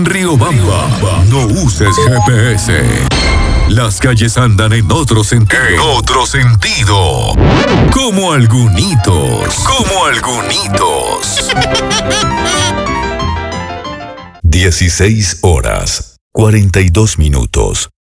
Riobamba, no uses GPS. Las calles andan en otro sentido. En otro sentido. Como algunitos. Como algunitos. 16 horas, 42 minutos.